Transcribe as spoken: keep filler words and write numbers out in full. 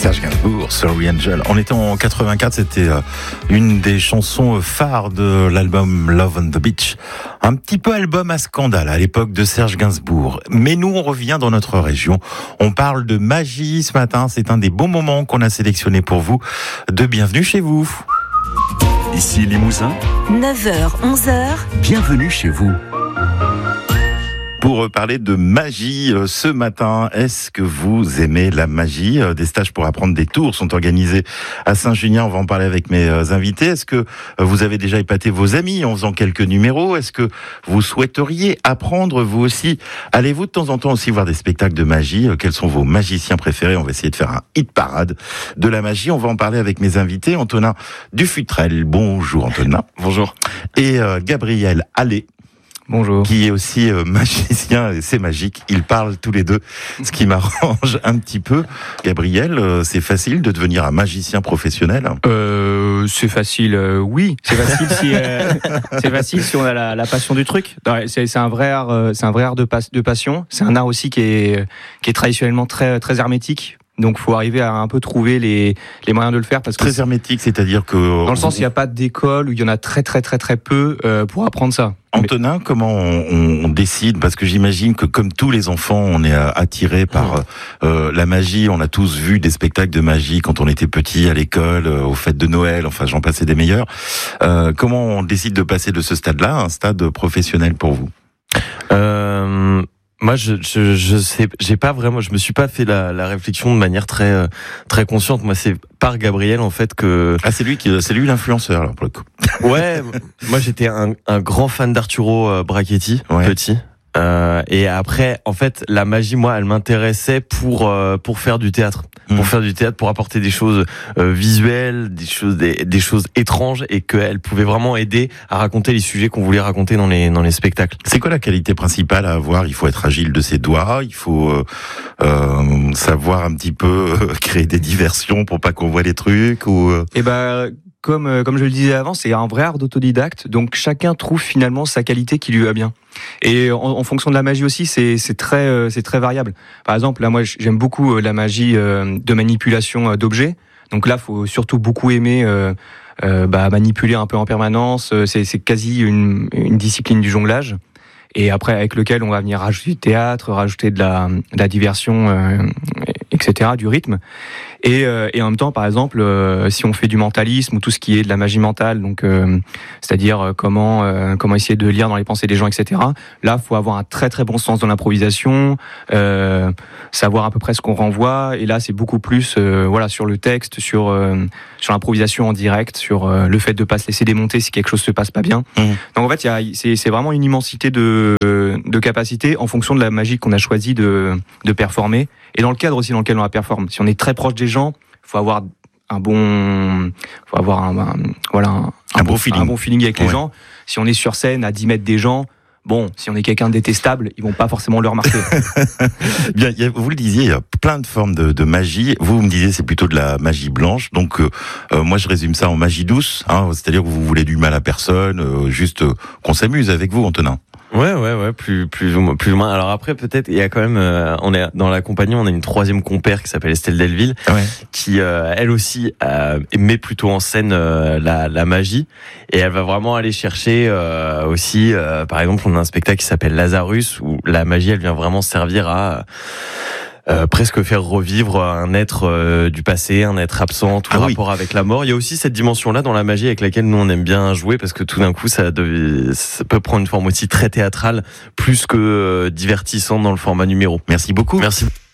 Serge Gainsbourg, Sorry Angel. On était en quatre-vingt-quatre, c'était une des chansons phares de l'album Love on the Beach. Un petit peu album à scandale à l'époque de Serge Gainsbourg. Mais nous, on revient dans notre région. On parle de magie ce matin. C'est un des bons moments qu'on a sélectionné pour vous. De Bienvenue chez vous. Ici Limousin. neuf heures, onze heures. Bienvenue chez vous. Pour parler de magie ce matin, est-ce que vous aimez la magie ? Des stages pour apprendre des tours sont organisés à Saint-Junien. On va en parler avec mes invités. Est-ce que vous avez déjà épaté vos amis en faisant quelques numéros ? Est-ce que vous souhaiteriez apprendre vous aussi ? Allez-vous de temps en temps aussi voir des spectacles de magie ? Quels sont vos magiciens préférés ? On va essayer de faire un hit parade de la magie. On va en parler avec mes invités. Antonin Dufutrel. Bonjour Antonin. Bonjour. Et euh, Gabriel Allais. Bonjour. Qui est aussi euh, magicien, et c'est magique. Ils parlent tous les deux, ce qui m'arrange un petit peu. Gabriel, euh, c'est facile de devenir un magicien professionnel ? Euh, c'est facile, euh, oui. C'est facile si euh, c'est facile si on a la, la passion du truc. C'est, c'est un vrai art, euh, c'est un vrai art de, pas, de passion. C'est un art aussi qui est qui est traditionnellement très très hermétique. Donc, faut arriver à un peu trouver les les moyens de le faire parce que très hermétique, c'est-à-dire que dans le sens il n'y a pas d'école où il y en a très très très très peu euh, pour apprendre ça. Antonin, mais... comment on, on décide ? Parce que j'imagine que comme tous les enfants, on est attiré par euh, la magie. On a tous vu des spectacles de magie quand on était petit à l'école, euh, aux fêtes de Noël. Enfin, j'en passais des meilleurs. Euh, comment on décide de passer de ce stade-là à un stade professionnel pour vous ? euh... Moi, je, je, je sais, j'ai pas vraiment, je me suis pas fait la, la réflexion de manière très, euh, très consciente. Moi, c'est par Gabriel, en fait, que. Ah, c'est lui qui, c'est lui l'influenceur, alors, pour le coup. Ouais. Moi, j'étais un, un grand fan d'Arturo euh, Brachetti, ouais. Petit. Euh, et après, en fait, la magie, moi, elle m'intéressait pour euh, pour faire du théâtre, mmh. pour faire du théâtre, pour apporter des choses euh, visuelles, des choses des, des choses étranges, et qu'elle pouvait vraiment aider à raconter les sujets qu'on voulait raconter dans les dans les spectacles. C'est quoi la qualité principale à avoir ? Il faut être agile de ses doigts, il faut euh, euh, savoir un petit peu euh, créer des diversions pour pas qu'on voit les trucs ou. Euh... Eh ben. Comme, comme je le disais avant, c'est un vrai art d'autodidacte, donc chacun trouve finalement sa qualité qui lui va bien. Et en, en fonction de la magie aussi, c'est, c'est, très, c'est très variable. Par exemple, là, moi, j'aime beaucoup la magie de manipulation d'objets. Donc là, il faut surtout beaucoup aimer euh, euh, bah, manipuler un peu en permanence. C'est, c'est quasi une, une discipline du jonglage. Et après, avec lequel on va venir rajouter du théâtre, rajouter de la, de la diversion, euh, et cetera, du rythme. Et, euh, et en même temps, par exemple, euh, si on fait du mentalisme ou tout ce qui est de la magie mentale, donc euh, c'est-à-dire euh, comment euh, comment essayer de lire dans les pensées des gens, et cetera. Là, faut avoir un très très bon sens dans l'improvisation, euh, savoir à peu près ce qu'on renvoie. Et là, c'est beaucoup plus euh, voilà sur le texte, sur euh, sur l'improvisation en direct, sur euh, le fait de pas se laisser démonter si quelque chose se passe pas bien. Mmh. Donc en fait, il y a c'est c'est vraiment une immensité de de capacités en fonction de la magie qu'on a choisi de de performer et dans le cadre aussi dans lequel on la performe. Si on est très proche des gens, faut avoir un bon, faut avoir un, un voilà un, un, un bon feeling, un bon feeling avec ouais. les gens. Si on est sur scène à dix mètres des gens, bon, si on est quelqu'un de détestable, ils vont pas forcément le remarquer. Bien, vous le disiez, il y a plein de formes de, de magie. Vous, vous me disiez, c'est plutôt de la magie blanche. Donc, euh, euh, moi, je résume ça en magie douce. Hein, c'est-à-dire que vous voulez du mal à personne, euh, juste euh, qu'on s'amuse avec vous, Antonin. Ouais, ouais, ouais, plus, plus ou moins, plus ou moins. Alors après, peut-être, il y a quand même, euh, on est dans la compagnie, on a une troisième compère qui s'appelle Estelle Delville, ouais. qui, euh, elle aussi, euh, met plutôt en scène euh, la, la magie, et elle va vraiment aller chercher euh, aussi, euh, par exemple, on a un spectacle qui s'appelle Lazarus, où la magie, elle vient vraiment servir à Euh, presque faire revivre un être euh, du passé, un être absent, tout ah le oui. rapport avec la mort. Il y a aussi cette dimension-là dans la magie avec laquelle nous on aime bien jouer parce que tout d'un coup ça, devait, ça peut prendre une forme aussi très théâtrale plus que euh, divertissante dans le format numéro. Merci beaucoup. Merci.